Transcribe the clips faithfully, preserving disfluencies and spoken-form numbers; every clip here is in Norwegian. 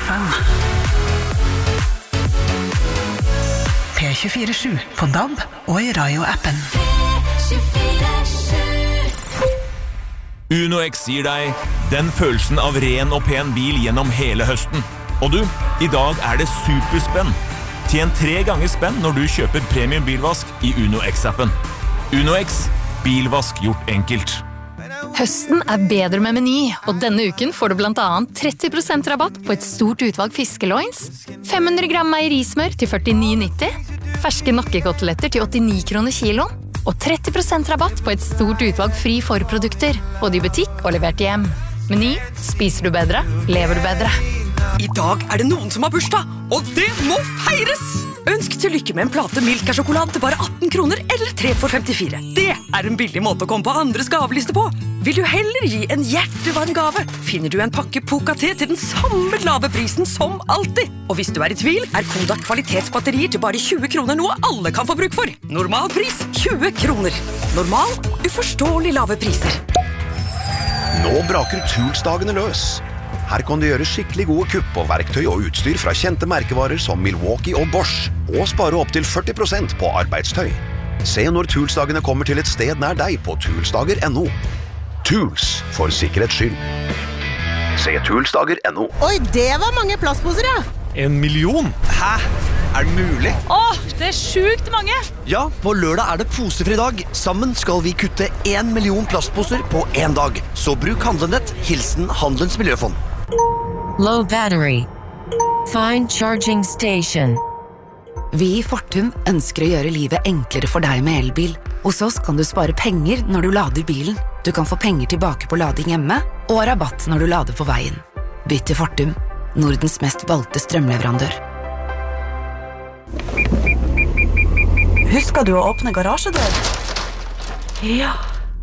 fem. P tjuefire sju på D A B og i Rayo-appen. UnoX gir deg den følelsen av ren og pen bil gjennom hele høsten. Og du, i dag er det superspenn. Tjen tre ganger spenn når du kjøper premium bilvask i UnoX-appen. UnoX, bilvask gjort enkelt. Høsten er bedre med Meny, og denne uken får du blant annet tretti prosent rabatt på et stort utvalg fiskeloins, fem hundre gram meierismør til førtini nitti, ferske nakkekoteletter til åttini kroner kiloen, og tretti prosent rabatt på et stort utvalg fri forprodukter, både i butikk og levert hjem. Meny, spiser du bedre, lever du bedre. I dag er det noen som har bursdag, og det må feires! Ønsk til lykke med en plate Milka-sjokolade til bare atten kroner eller tre for femtifire. Det er en billig måte å komme på andres gaveliste på. Vil du heller gi en hjertevarm gave, finner du en pakke Poca-te til den samme lave prisen som alltid. Og hvis du er i tvil, er Kodak kvalitetsbatterier til bare tjue kroner noe alle kan få bruk for. Normal pris tjue kroner. Normal, uforståelig lave priser. Nå braker Toolsdagene løs. Her kan du gjøre skikkelig gode kupp på verktøy og utstyr fra kjente merkevarer som Milwaukee og Bosch, og spare opp til førti prosent på arbeidstøy. Se når Toolsdagene kommer til et sted nær deg på toolsdager punktum no. Tools, for sikkerhets skyld. Se toolsdager punktum no. Oi, det var mange plastposer, ja! En million? Hæ? Er det mulig? Åh, det er sjukt mange! Ja, på lørdag er det posefri dag. Sammen skal vi kutte en million plastposer på en dag. Så bruk handlenett, hilsen Handelens Miljøfond. Low battery. Find charging station. Vi i Fortum ønsker å gjøre livet enklere for deg med elbil. Hos oss kan du spare penger når du lader bilen. Du kan få penger tilbake på lading hjemme, og rabatt når du lader på veien. Bytt til Fortum, Nordens mest valgte strømleverandør. Husker du å åpne garasjedør? Ja.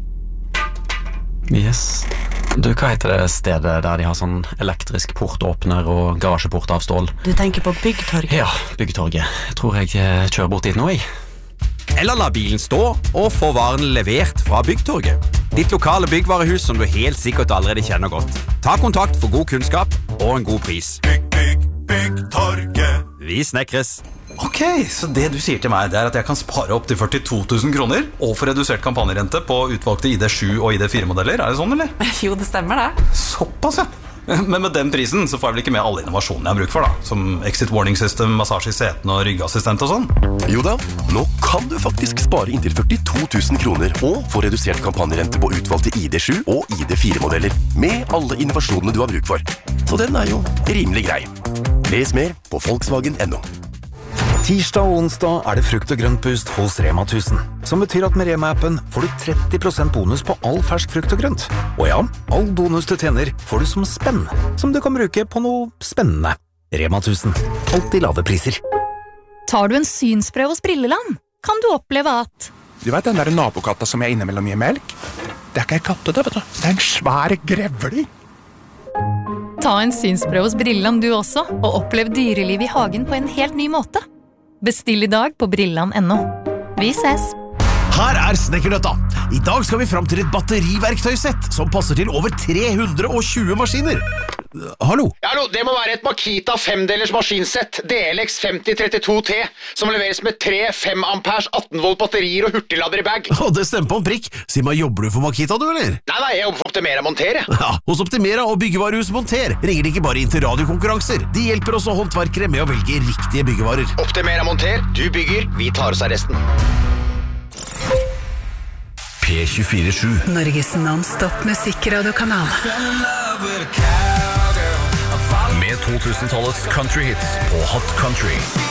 Yes. Du, hva heter det stedet der de har sånn elektrisk portåpner og garasjeport av stål? Du tenker på Byggtorget? Ja, Byggtorget. Jeg tror jeg kjører bort dit nå, jeg. Eller la bilen stå og få varen levert fra Byggtorget. Ditt lokale byggvarehus som du helt sikkert allerede kjenner godt. Ta kontakt for god kunnskap og en god pris. Bygg, bygg, Byggtorget. Vi snekres. Ok, så det du sier til meg det er at jeg kan spare opp til førtito tusen kroner og få redusert kampanjerente på utvalgte I D sju og I D fire modeller, er det sånn, eller? Jo, det stemmer det. Såpass, ja. Men med den prisen så får jeg vel ikke med alle innovasjonene jeg har bruk for da, som exit warning system, massasje I setene og ryggassistent og sånn. Jo da, nå kan du faktisk spare inntil førtito tusen kroner og få redusert kampanjerente på utvalgte I D sju og I D fire modeller med alle innovasjonene du har bruk for. Så den er jo rimelig grei. Les mer på Volkswagen punktum no. Tirsdag og onsdag er det frukt og grønt boost hos Rema tusen, som betyr at med Rema-appen får du tretti prosent bonus på all fersk frukt og grønt. Og ja, all bonus du tjener får du som spenn, som du kan bruke på noe spennende. Rema tusen, alltid lave priser. Tar du en synsprøve hos Brilleland, kan du oppleve at... Du vet den der nabokatta som jeg innimellom gir melk? Det er ikke en katte, det, vet du. Det er en svær grevling. Ta en synsprøve hos Brilleland du også, og opplev dyreliv I hagen på en helt ny måte. Bestill I dag på brilland punktum no. Vi ses! Her er Snekkernøtta. I dag skal vi fram til et batteriverktøysett som passer til over tre hundre og tjue maskiner. Hallo? Hallo, det må være et Makita femdelers maskinsett D L X femti trettito T som leveres med tre fem ampers atten volt batterier og hurtiglader I bag. Å, det stemmer på en prikk. Si meg, jobber du for Makita, du, eller? Nei, nei, jeg jobber for Optimera Monter. Ja, hos Optimera og byggevarehus Monter ringer de ikke bare inn til radiokonkurranser. De hjelper også håndverkere med å velge riktige byggevarer. Optimera Monter, du bygger, vi tar oss av resten. P tjuefire sju Norges non-stop musikkradiokanal. Med to tusen-tallets country hits på Hot Country.